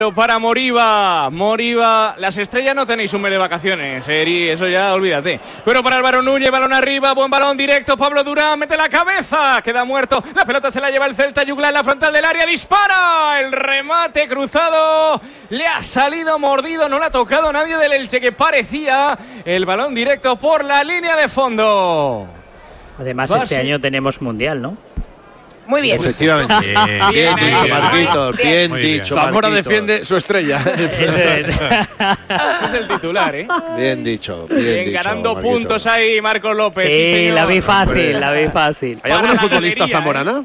Para Moriba, las estrellas no tenéis un mes de vacaciones, Eri, eso ya olvídate. Pero para Álvaro Núñez, balón arriba, buen balón directo, Pablo Durán mete la cabeza, queda muerto, la pelota se la lleva el Celta, Jugla en la frontal del área, dispara, el remate cruzado, le ha salido mordido, no le ha tocado nadie del Elche, que parecía el balón directo por la línea de fondo. Además este año tenemos Mundial, ¿no? Muy bien. Efectivamente. Bien dicho, Marquitos. Bien dicho. Zamora defiende su estrella. Ese es el titular, ¿eh? Bien dicho. Bien ganando Marquitos. Puntos ahí, Marcos López. Sí, la vi fácil. ¿Hay alguna futbolista zamorana?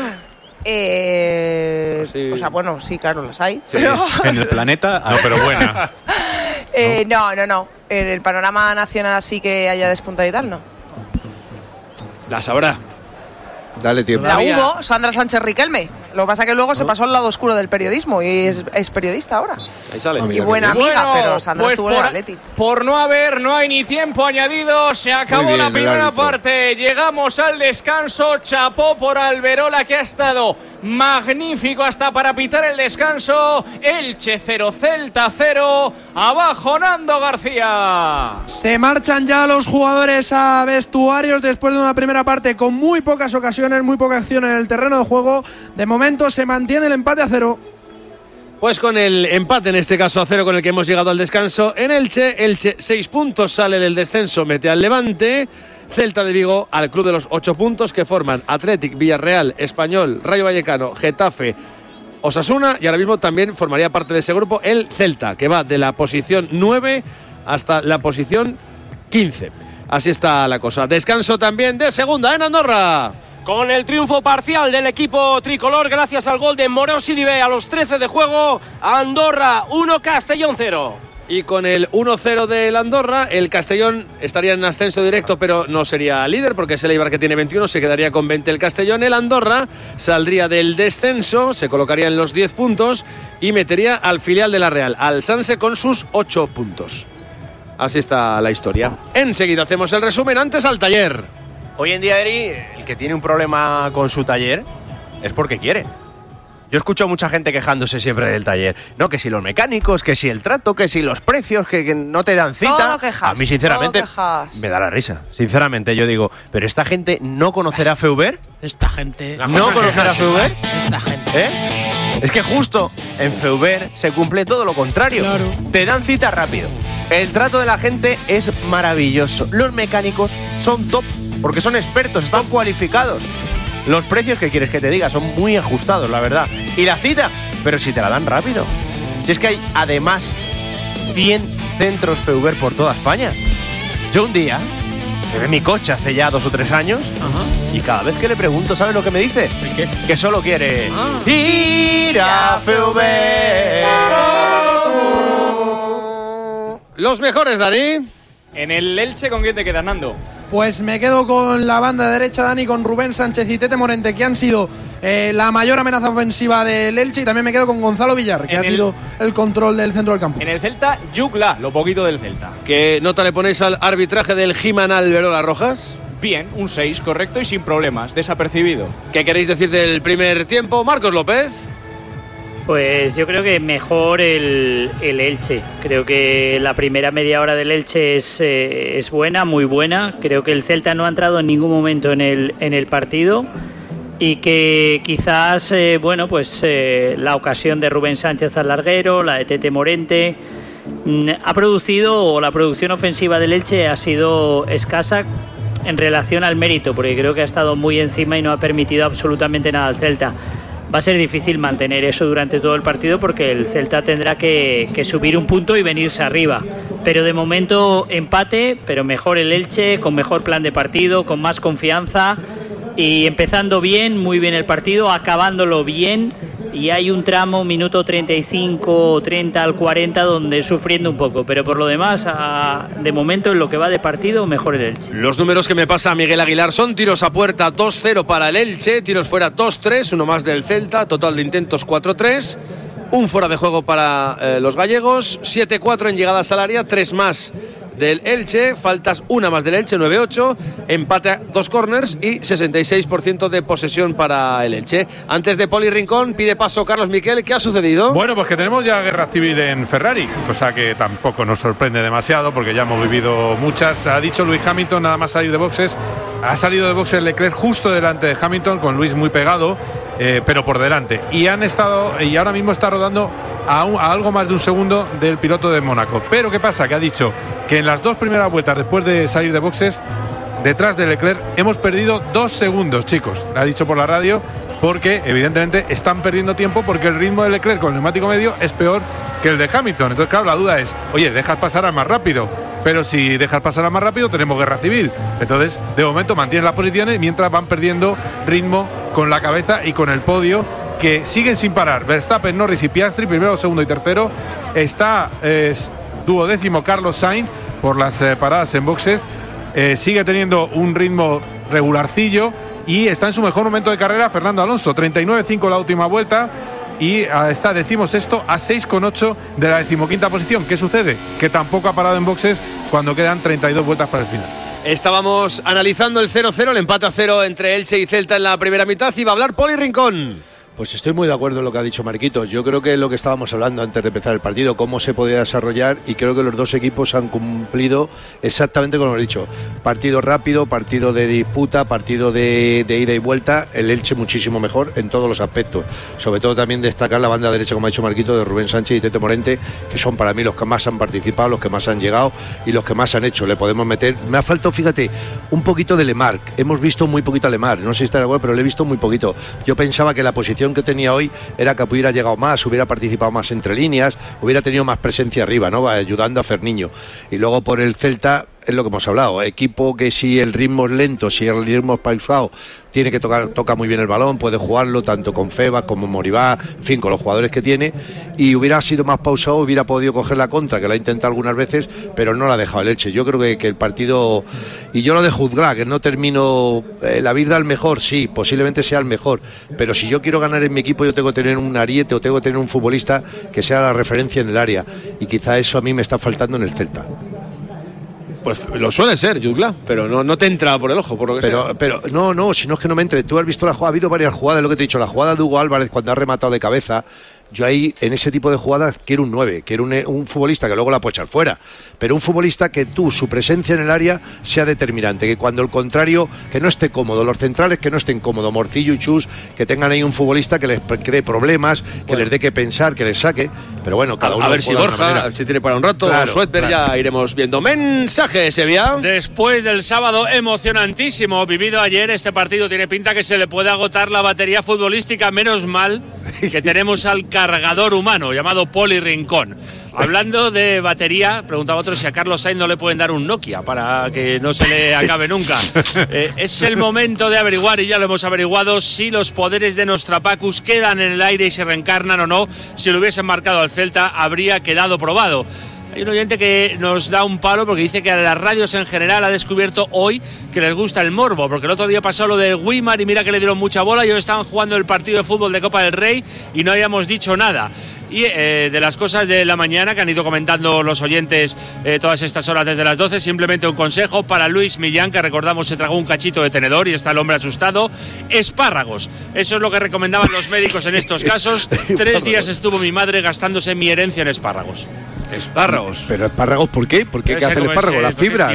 Sí. O sea, bueno, sí, claro, las hay. Sí. Pero... En el planeta, no, pero buena. No. En el panorama nacional así que haya despuntado y tal, no. La sabrá. Dale tiempo. La hubo, Sandra Sánchez Riquelme. Lo que pasa es que luego se pasó al lado oscuro del periodismo y es periodista ahora. Ahí sale. Y buena amiga, pero Sandra estuvo en el Atleti. Por no hay ni tiempo añadido, se acabó bien, la primera parte, llegamos al descanso, chapó por Alberola que ha estado magnífico hasta para pitar el descanso, Elche 0, Celta 0, abajo Nando García. Se marchan ya los jugadores a vestuarios después de una primera parte con muy pocas ocasiones, muy poca acción en el terreno de juego. De momento se mantiene el empate a 0. Pues con el empate, en este caso a 0, con el que hemos llegado al descanso en Elche 6 puntos, sale del descenso, mete al Levante, Celta de Vigo al club de los 8 puntos que forman Athletic, Villarreal, Español, Rayo Vallecano, Getafe, Osasuna, y ahora mismo también formaría parte de ese grupo el Celta, que va de la posición 9 hasta la posición 15. Así está la cosa. Descanso también de segunda en Andorra. Con el triunfo parcial del equipo tricolor gracias al gol de Moreo Sidibe a los 13 de juego, Andorra 1, Castellón 0. Y con el 1-0 del Andorra, el Castellón estaría en ascenso directo, pero no sería líder porque es el Eibar que tiene 21, se quedaría con 20 el Castellón. El Andorra saldría del descenso, se colocaría en los 10 puntos y metería al filial de la Real, al Sanse, con sus 8 puntos. Así está la historia. Enseguida hacemos el resumen, antes al taller. Hoy en día, Eri, el que tiene un problema con su taller es porque quiere. Yo escucho a mucha gente quejándose siempre del taller. No, que si los mecánicos, que si el trato, que si los precios, que no te dan cita. Todo quejas, a mí, sinceramente, me da la risa. Sinceramente, yo digo, ¿pero esta gente no conocerá Feuber? Esta gente... ¿No conocerá Feuber? Esta gente... Es que justo en Feuber se cumple todo lo contrario. Claro. Te dan cita rápido. El trato de la gente es maravilloso. Los mecánicos son top, porque son expertos, están cualificados. Los precios, que quieres que te diga, son muy ajustados, la verdad. Y la cita, pero si te la dan rápido. Si es que hay, además, 100 centros Feuber por toda España. Yo un día llevé mi coche hace ya 2 o 3 años. Ajá. Y cada vez que le pregunto, ¿sabes lo que me dice? ¿El qué? Que solo quiere ir a Feuber. Los mejores, Dani. En el Elche, ¿con quién te quedas, Nando? Pues me quedo con la banda derecha, Dani, con Rubén Sánchez y Tete Morente, que han sido la mayor amenaza ofensiva del Elche, y también me quedo con Gonzalo Villar, que ha sido el control del centro del campo. En el Celta, Jugla, lo poquito del Celta. ¿Qué nota le ponéis al arbitraje del He-Man Alberola Rojas? Bien, un 6, correcto y sin problemas, desapercibido. ¿Qué queréis decir del primer tiempo, Marcos López? Pues yo creo que mejor el Elche. Creo que la primera media hora del Elche es buena, muy buena. Creo que el Celta no ha entrado en ningún momento en el partido y que quizás, la ocasión de Rubén Sánchez al larguero, la de Tete Morente, ha producido, o la producción ofensiva del Elche ha sido escasa en relación al mérito, porque creo que ha estado muy encima y no ha permitido absolutamente nada al Celta. Va a ser difícil mantener eso durante todo el partido porque el Celta tendrá que subir un punto y venirse arriba. Pero de momento empate, pero mejor el Elche, con mejor plan de partido, con más confianza y empezando bien, muy bien el partido, acabándolo bien. Y hay un tramo, minuto 35, 30 al 40, donde sufriendo un poco. Pero por lo demás, de momento en lo que va de partido, mejor el Elche. Los números que me pasa Miguel Aguilar son: tiros a puerta 2-0 para el Elche, tiros fuera 2-3, uno más del Celta, total de intentos 4-3, un fuera de juego para los gallegos, 7-4 en llegadas al área, 3 más del Elche, faltas una más del Elche, 9-8, empate a 2 corners y 66% de posesión para el Elche. Antes de Poli Rincón, pide paso Carlos Miquel. ¿Qué ha sucedido? Bueno, pues que tenemos ya guerra civil en Ferrari, cosa que tampoco nos sorprende demasiado porque ya hemos vivido muchas. Ha dicho Lewis Hamilton nada más salir de boxes. Ha salido de boxes Leclerc justo delante de Hamilton, con Luis muy pegado, pero por delante. Y ahora mismo está rodando a algo más de un segundo del piloto de Mónaco. Pero ¿qué pasa? Que ha dicho que en las 2 primeras vueltas después de salir de boxes, detrás de Leclerc, hemos perdido 2 segundos, chicos. Lo ha dicho por la radio, porque evidentemente están perdiendo tiempo porque el ritmo de Leclerc con el neumático medio es peor que el de Hamilton. Entonces, claro, la duda es, oye, dejas pasar al más rápido. Pero si dejas pasar al más rápido, tenemos guerra civil. Entonces, de momento mantienen las posiciones mientras van perdiendo ritmo con la cabeza y con el podio, que siguen sin parar. Verstappen, Norris y Piastri, primero, segundo y tercero. Está duodécimo Carlos Sainz por las paradas en boxes. Sigue teniendo un ritmo regularcillo y está en su mejor momento de carrera Fernando Alonso, 39.5 la última vuelta. Y está 16º a 6,8 de la 15ª posición. ¿Qué sucede? Que tampoco ha parado en boxes cuando quedan 32 vueltas para el final. Estábamos analizando el 0-0, el empate a 0 entre Elche y Celta en la primera mitad. Y va a hablar Poli Rincón. Pues estoy muy de acuerdo en lo que ha dicho Marquitos. Yo creo que es lo que estábamos hablando antes de empezar el partido, cómo se podía desarrollar, y creo que los dos equipos han cumplido exactamente como hemos dicho. Partido rápido, partido de disputa, partido de ida y vuelta. El Elche muchísimo mejor en todos los aspectos. Sobre todo también destacar la banda derecha, como ha dicho Marquitos, de Rubén Sánchez y Tete Morente, que son para mí los que más han participado, los que más han llegado y los que más han hecho. Le podemos meter. Me ha faltado, fíjate, un poquito de Lemar. Hemos visto muy poquito a Lemar. No sé si está de acuerdo, pero le he visto muy poquito. Yo pensaba que la posición que tenía hoy era que hubiera llegado más, hubiera participado más entre líneas, hubiera tenido más presencia arriba, ¿no? Ayudando a Ferniño. Y luego por el Celta, es lo que hemos hablado, equipo que si el ritmo es lento, si el ritmo es pausado, tiene que toca muy bien el balón, puede jugarlo tanto con Febas como Moribá, en fin, con los jugadores que tiene, y hubiera sido más pausado, hubiera podido coger la contra, que la ha intentado algunas veces, pero no la ha dejado el Elche. Yo creo que el partido, y yo lo de juzgar, que no termino, la vida al mejor, sí, posiblemente sea el mejor, pero si yo quiero ganar en mi equipo, yo tengo que tener un ariete o tengo que tener un futbolista que sea la referencia en el área, y quizá eso a mí me está faltando en el Celta. Pues lo suele ser, Jutgla, pero no te entra por el ojo, por lo que sea. Pero no, si no es que no me entre. Tú has visto la jugada, ha habido varias jugadas, lo que te he dicho, la jugada de Hugo Álvarez cuando ha rematado de cabeza. Yo ahí, en ese tipo de jugadas, quiero un 9, quiero un futbolista que luego la puede echar fuera, pero un futbolista que su presencia en el área sea determinante, que cuando el contrario, que no esté cómodo, los centrales que no estén cómodos, Morcillo y Chus, que tengan ahí un futbolista que les cree problemas, que les dé que pensar, que les saque, pero bueno, cada uno. A ver si Borja, si tiene para un rato, claro, Suetber, ya iremos viendo. Mensaje, Sevilla. Después del sábado emocionantísimo vivido ayer, este partido tiene pinta que se le puede agotar la batería futbolística, menos mal que tenemos al cargador humano llamado Poli Rincón. Hablando de batería, preguntaba otro si a Carlos Sainz no le pueden dar un Nokia para que no se le acabe nunca. Es el momento de averiguar, y ya lo hemos averiguado, si los poderes de Nostrapacus quedan en el aire y se reencarnan o no. Si lo hubiesen marcado al Celta, habría quedado probado. Hay un oyente que nos da un palo porque dice que a las radios en general ha descubierto hoy que les gusta el morbo, porque el otro día pasó lo de Weimar y mira que le dieron mucha bola y hoy estaban jugando el partido de fútbol de Copa del Rey y no habíamos dicho nada. Y de las cosas de la mañana que han ido comentando los oyentes todas estas horas desde las 12, simplemente un consejo para Luis Millán, que recordamos se tragó un cachito de tenedor y está el hombre asustado. Espárragos, eso es lo que recomendaban los médicos en estos casos. 3 días estuvo mi madre gastándose mi herencia en espárragos. Espárragos. ¿Pero espárragos por qué? ¿Por qué? ¿Qué hace el espárrago? ¿Las fibras?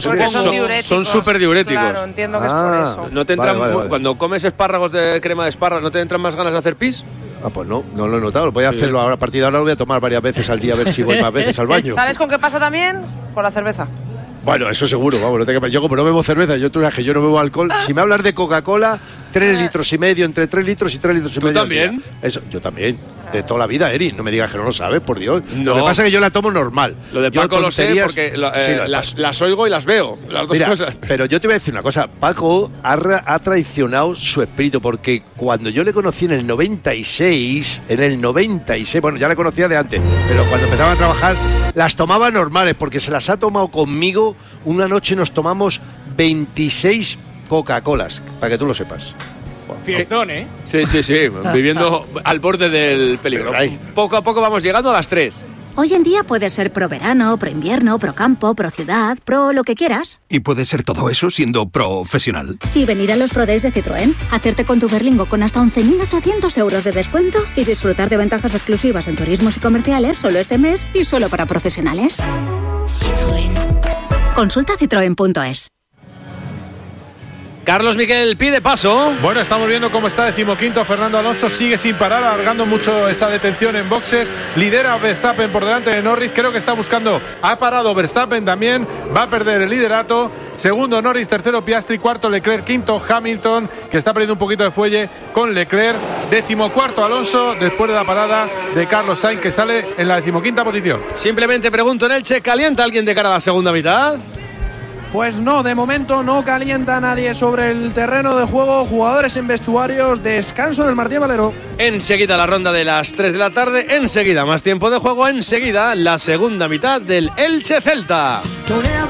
Son súper diuréticos. Claro, entiendo que es por eso. ¿No te entran, vale. Cuando comes espárragos de crema de espárragos, ¿no te entran más ganas de hacer pis? Ah, pues no lo he notado. Voy a hacerlo ahora. A partir de ahora lo voy a tomar varias veces al día, a ver si voy más veces al baño. ¿Sabes con qué pasa también? Con la cerveza. Bueno, eso seguro, vamos, yo como no bebo cerveza, tú sabes que yo no bebo alcohol. Si me hablas de Coca-Cola, 3 litros y medio, entre 3 litros y 3 litros y medio. ¿Tú también? Eso, yo también. De toda la vida, Eri. No me digas que no lo sabes, por Dios. No. Lo que pasa es que yo la tomo normal. Lo de Paco lo sé porque las oigo y las veo, las dos cosas. Pero yo te voy a decir una cosa. Paco ha traicionado su espíritu, porque cuando yo le conocí en el 96, bueno, ya le conocía de antes, pero cuando empezaba a trabajar, las tomaba normales, porque se las ha tomado conmigo. Una noche nos tomamos 26 Coca-Colas, para que tú lo sepas. Fiestón, ¿eh? Sí, viviendo al borde del peligro. Poco a poco vamos llegando a las 3. Hoy en día puedes ser pro verano, pro invierno, pro campo, pro ciudad, pro lo que quieras. ¿Y puedes ser todo eso siendo profesional? Y venir a los Pro Days de Citroën, hacerte con tu Berlingo con hasta 11.800 euros de descuento y disfrutar de ventajas exclusivas en turismos y comerciales solo este mes y solo para profesionales. Citroën. Consulta citroen.es. Carlos Miquel pide paso. Bueno, estamos viendo cómo está 15º Fernando Alonso, sigue sin parar, alargando mucho esa detención en boxes, lidera Verstappen por delante de Norris, creo que está buscando, ha parado Verstappen también, va a perder el liderato, segundo Norris, tercero Piastri, cuarto Leclerc, quinto Hamilton, que está perdiendo un poquito de fuelle con Leclerc, 14º Alonso, después de la parada de Carlos Sainz, que sale en la 15ª posición. Simplemente pregunto en Elche, ¿calienta alguien de cara a la segunda mitad? Pues no, de momento no calienta nadie sobre el terreno de juego. Jugadores en vestuarios, descanso del Martí Valero. Enseguida la ronda de las 3 de la tarde, enseguida más tiempo de juego, enseguida la segunda mitad del Elche Celta.